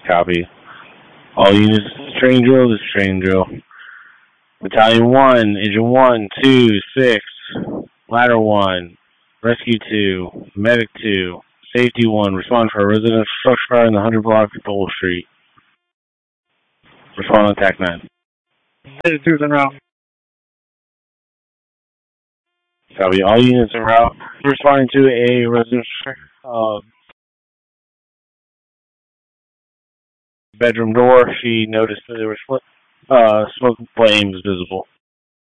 Copy. All units, train drill, this train drill. Battalion 1, Engine 1, 2, 6, Ladder 1, Rescue 2, Medic 2, Safety 1, respond for a residential structure fire in the 100 block of Dole Street. Respond on attack 9. Engine 2's en route. Copy. All units en route. Responding to a residential bedroom door. She noticed that there was smoke flames visible.